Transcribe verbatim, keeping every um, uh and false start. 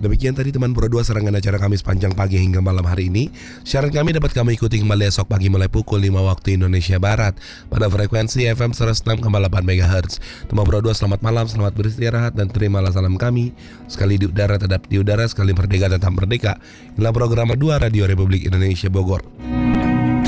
Demikian tadi teman Pro dua serangan acara kami sepanjang pagi hingga malam hari ini. Siaran kami dapat kami ikuti kembali esok pagi mulai pukul lima waktu Indonesia Barat pada frekuensi F M seratus enam koma delapan megahertz. Teman Pro dua selamat malam, selamat beristirahat dan terimalah salam kami. Sekali di udara tetap di udara, sekali merdeka tetap merdeka. Inilah program dua Radio Republik Indonesia Bogor.